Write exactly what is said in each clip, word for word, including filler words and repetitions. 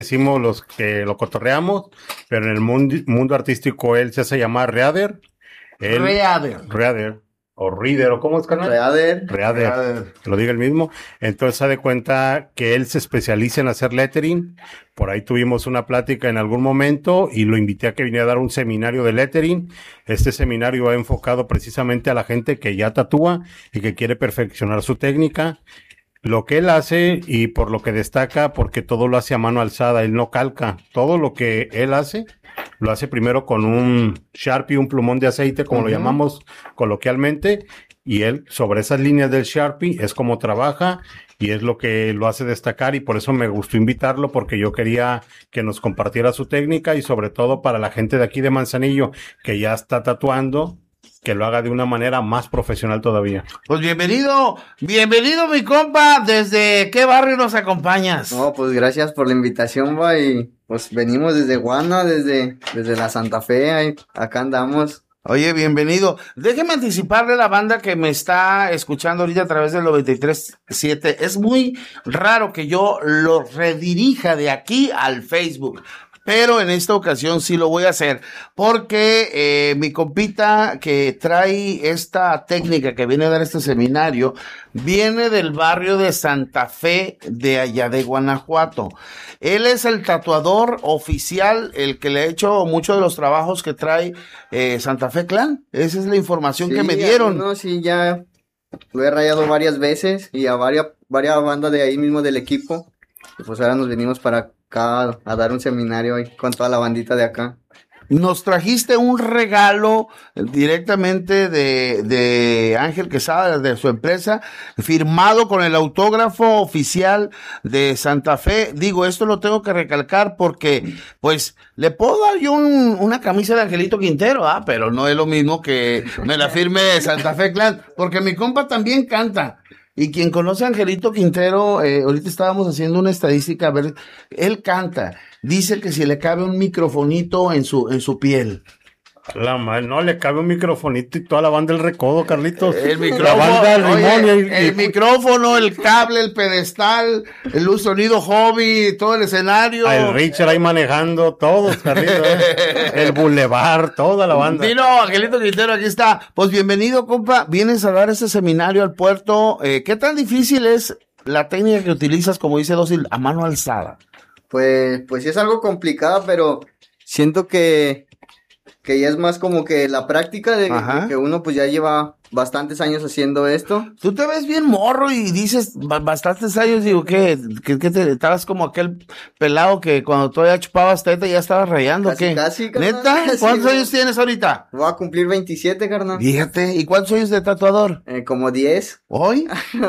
decimos los que lo cotorreamos, pero en el mundo, mundo artístico él se hace llamar Reader. Él, Reader. Reader. O Reader, o ¿cómo es, carnal? Reader. Reader. Reader. Que lo diga el mismo. Entonces, se da cuenta que él se especializa en hacer lettering. Por ahí tuvimos una plática en algún momento y lo invité a que viniera a dar un seminario de lettering. Este seminario va enfocado precisamente a la gente que ya tatúa y que quiere perfeccionar su técnica. Lo que él hace y por lo que destaca, porque todo lo hace a mano alzada, él no calca. Todo lo que él hace, lo hace primero con un Sharpie, un plumón de aceite, como uh-huh. lo llamamos coloquialmente, y él sobre esas líneas del Sharpie es como trabaja y es lo que lo hace destacar, y por eso me gustó invitarlo, porque yo quería que nos compartiera su técnica y sobre todo para la gente de aquí de Manzanillo que ya está tatuando, que lo haga de una manera más profesional todavía. Pues bienvenido, bienvenido mi compa. ¿Desde qué barrio nos acompañas? No, pues gracias por la invitación, va, y pues venimos desde Guana, desde, desde la Santa Fe, ahí, acá andamos. Oye, bienvenido. Déjeme anticiparle a la banda que me está escuchando ahorita a través del noventa y tres punto siete. Es muy raro que yo lo redirija de aquí al Facebook, pero en esta ocasión sí lo voy a hacer, porque eh, mi compita que trae esta técnica que viene a dar este seminario, viene del barrio de Santa Fe, de allá de Guanajuato. Él es el tatuador oficial, el que le ha hecho muchos de los trabajos que trae eh, Santa Fe Clan. Esa es la información sí, que me dieron. No, sí, ya lo he rayado varias veces y a varias, varias bandas de ahí mismo del equipo. Y pues ahora nos venimos para acá a dar un seminario ahí con toda la bandita de acá. Nos trajiste un regalo directamente de, de Ángel Quesada, de su empresa, firmado con el autógrafo oficial de Santa Fe. Digo, esto lo tengo que recalcar porque, pues, le puedo dar yo un, una camisa de Angelito Quintero, ah, pero no es lo mismo que me la firme Santa Fe Clan, porque mi compa también canta. Y quien conoce a Angelito Quintero, eh, ahorita estábamos haciendo una estadística, a ver, él canta, dice que si le cabe un microfonito en su, en su piel. La madre, no le cabe un microfonito y toda la banda del recodo, Carlitos. El micrófono, la banda del limón oye, y, y, el micrófono, el cable, el pedestal, el sonido hobby, todo el escenario. El Richard ahí manejando, todos, Carlitos. ¿eh? El bulevar, toda la banda. Dino, Angelito Quintero, aquí está. Pues bienvenido, compa. Vienes a dar este seminario al puerto. Eh, ¿Qué tan difícil es la técnica que utilizas, como dice Dócil, a mano alzada? Pues, pues sí es algo complicado, pero siento que que ya es más como que la práctica de, de que uno pues ya lleva bastantes años haciendo esto. Tú te ves bien morro y dices bastantes años, digo, ¿qué? ¿Qué, qué te estabas como aquel pelado que cuando todavía chupabas teta ya estabas rayando? Casi, ¿qué? Casi, carnal. ¿Neta? Casi, ¿Cuántos bro. años tienes ahorita? Voy a cumplir veintisiete, carnal. Fíjate, ¿y cuántos años de tatuador? Eh, como diez. ¿Hoy?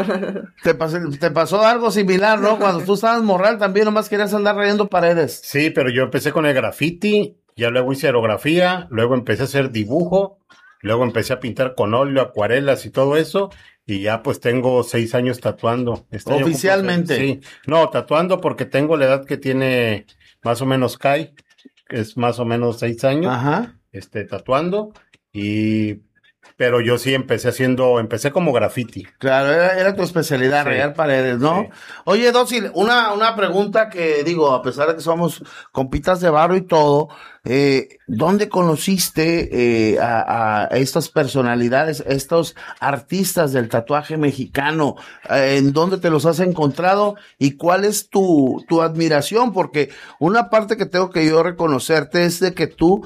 ¿Te, pasó, te pasó algo similar, ¿no? Cuando tú estabas morral también nomás querías andar rayando paredes. Sí, pero yo empecé con el graffiti. Ya luego hice aerografía, luego empecé a hacer dibujo, luego empecé a pintar con óleo, acuarelas y todo eso, y ya pues tengo seis años tatuando. Este ¿Oficialmente? Año, sí, no, tatuando porque tengo la edad que tiene más o menos Kai, que es más o menos seis años, Ajá. este, tatuando, y... pero yo sí empecé haciendo, empecé como graffiti. Claro, era, era tu especialidad, sí. Rayar paredes, ¿no? Sí. Oye, Dócil, una, una pregunta que digo, a pesar de que somos compitas de barro y todo, eh, ¿dónde conociste eh, a, a estas personalidades, estos artistas del tatuaje mexicano? Eh, ¿En dónde te los has encontrado? ¿Y cuál es tu, tu admiración? Porque una parte que tengo que yo reconocerte es de que tú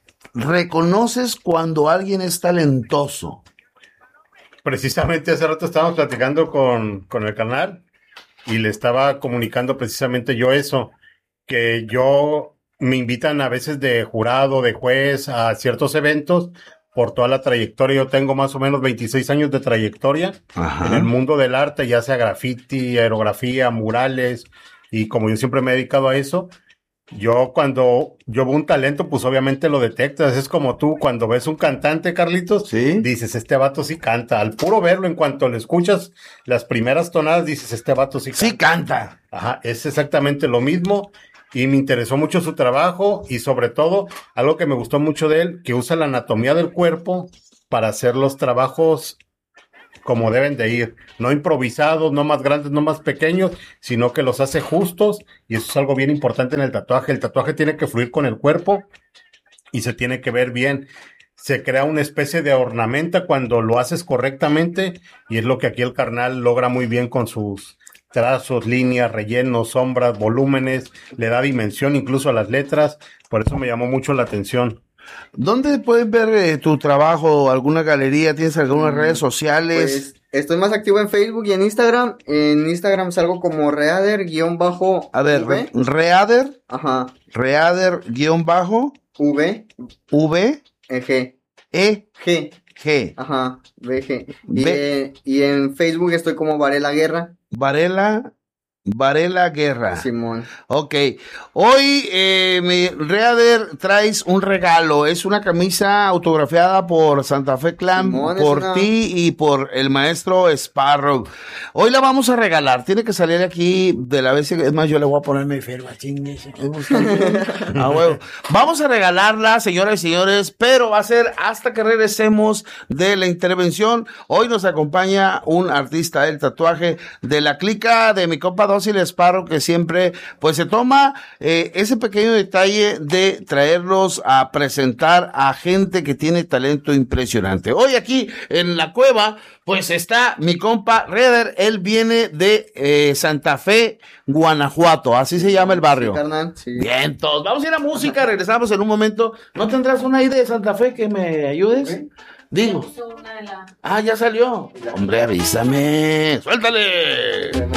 reconoces cuando alguien es talentoso. Precisamente hace rato estábamos platicando con, con el canal y le estaba comunicando precisamente yo eso, que yo me invitan a veces de jurado, de juez a ciertos eventos por toda la trayectoria. Yo tengo más o menos veintiséis años de trayectoria. Ajá. En el mundo del arte, ya sea graffiti, aerografía, murales, y como yo siempre me he dedicado a eso, yo cuando yo veo un talento, pues obviamente lo detectas. Es como tú, cuando ves un cantante, Carlitos, ¿sí? Dices, este vato sí canta. Al puro verlo, en cuanto le escuchas las primeras tonadas, dices, este vato sí canta. Sí canta. Ajá, es exactamente lo mismo. Y me interesó mucho su trabajo y sobre todo, algo que me gustó mucho de él, que usa la anatomía del cuerpo para hacer los trabajos como deben de ir, no improvisados, no más grandes, no más pequeños, sino que los hace justos, y eso es algo bien importante en el tatuaje. El tatuaje tiene que fluir con el cuerpo y se tiene que ver bien. Se crea una especie de ornamenta cuando lo haces correctamente, y es lo que aquí el carnal logra muy bien con sus trazos, líneas, rellenos, sombras, volúmenes, le da dimensión incluso a las letras. Por eso me llamó mucho la atención. ¿Dónde pueden ver eh, tu trabajo? ¿Alguna galería? ¿Tienes algunas mm, redes sociales? Pues estoy más activo en Facebook y en Instagram. En Instagram salgo como Reader guión bajo A ver, V. Reader. Ajá. Reader guión bajo V. V. E G. E. G. G. Ajá. V G. Y, B. eh, y en Facebook estoy como Varela Guerra. Varela. Varela Guerra. Simón. Ok. Hoy, eh, mi Reader, traes un regalo. Es una camisa autografiada por Santa Fe Clan, Simón, por una... ti y por el maestro Sparrow. Hoy la vamos a regalar. Tiene que salir aquí de la vez. Es más, yo le voy a poner mi firma. Ah, bueno. Vamos a regalarla, señoras y señores, pero va a ser hasta que regresemos de la intervención. Hoy nos acompaña un artista del tatuaje de la clica de mi compa Dócil Sparrow, que siempre pues se toma eh, ese pequeño detalle de traerlos a presentar a gente que tiene talento impresionante. Hoy aquí en la cueva pues está mi compa Reader. Él viene de eh, Santa Fe, Guanajuato, así se llama el barrio. Sí, carnal, sí. Bien, todos vamos a ir a música, regresamos en un momento. ¿No tendrás una idea de Santa Fe que me ayudes? ¿Sí? Digo. Ah, ya salió. Hombre, avísame. Suéltale.